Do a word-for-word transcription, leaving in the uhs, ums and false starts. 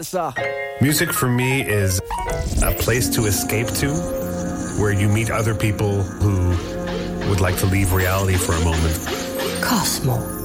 Music for me is a place to escape to, where you meet other people who would like to leave reality for a moment. Cosmo.